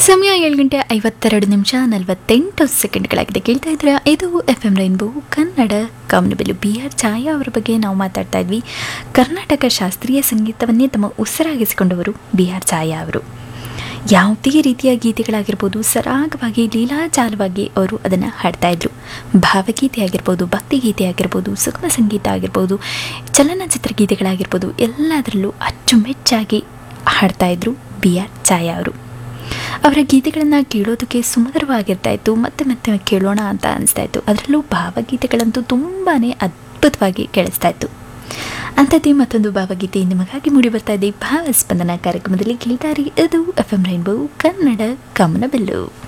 ಸಮಯ 7:52 ಕೇಳ್ತಾ ಇದ್ರೆ ಇದು FM ರೈನ್ಬೋ ಕನ್ನಡ ಕಾಮನಬಿಲ್ಲು. BR ಛಾಯಾ ಅವರ ಬಗ್ಗೆ ನಾವು ಮಾತಾಡ್ತಾ ಇದ್ವಿ. ಕರ್ನಾಟಕ ಶಾಸ್ತ್ರೀಯ ಸಂಗೀತವನ್ನೇ ತಮ್ಮ ಉಸಿರಾಗಿಸಿಕೊಂಡವರು BR ಛಾಯಾ ಅವರು. ಯಾವುದೇ ರೀತಿಯ ಗೀತೆಗಳಾಗಿರ್ಬೋದು, ಸರಾಗವಾಗಿ ಲೀಲಾಜಾಲವಾಗಿ ಅವರು ಅದನ್ನು ಹಾಡ್ತಾ ಇದ್ರು. ಭಾವಗೀತೆ ಆಗಿರ್ಬೋದು, ಭಕ್ತಿಗೀತೆ ಆಗಿರ್ಬೋದು, ಸುಗಮ ಸಂಗೀತ ಆಗಿರ್ಬೋದು, ಚಲನಚಿತ್ರ ಗೀತೆಗಳಾಗಿರ್ಬೋದು, ಎಲ್ಲದರಲ್ಲೂ ಅಚ್ಚುಮೆಚ್ಚಾಗಿ ಹಾಡ್ತಾ ಇದ್ರು BR ಛಾಯಾ ಅವರು. ಅವರ ಗೀತೆಗಳನ್ನು ಕೇಳೋದಕ್ಕೆ ಸುಮಧುರವಾಗಿರ್ತಾ ಇತ್ತು, ಮತ್ತೆ ಮತ್ತೆ ಕೇಳೋಣ ಅಂತ ಅನಿಸ್ತಾ ಇತ್ತು. ಅದರಲ್ಲೂ ಭಾವಗೀತೆಗಳಂತೂ ತುಂಬಾ ಅದ್ಭುತವಾಗಿ ಕೇಳಿಸ್ತಾ ಇತ್ತು. ಅಂಥದ್ದೇ ಮತ್ತೊಂದು ಭಾವಗೀತೆ ನಿಮಗಾಗಿ ಮೂಡಿ ಬರ್ತಾ ಇದೆ ಭಾವಸ್ಪಂದನ ಕಾರ್ಯಕ್ರಮದಲ್ಲಿ. ಕೇಳ್ತಾರೆ ಇದು FM ರೈನ್ಬೋ ಕನ್ನಡ ಕಾಮನಬಿಲ್ಲು.